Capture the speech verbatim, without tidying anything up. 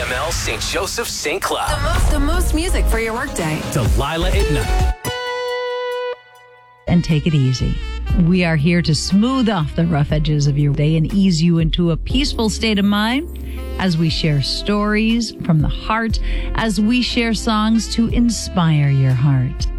M L Saint Joseph Saint Cloud. The most, the most music for your workday. Delilah at night. And take it easy. We are here to smooth off the rough edges of your day and ease you into a peaceful state of mind as we share stories from the heart, as we share songs to inspire your heart.